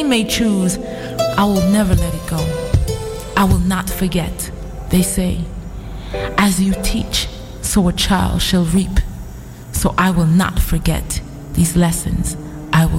may choose, I will never let it go. I will not forget, they say. As you teach, so a child shall reap. So I will not forget these lessons. I will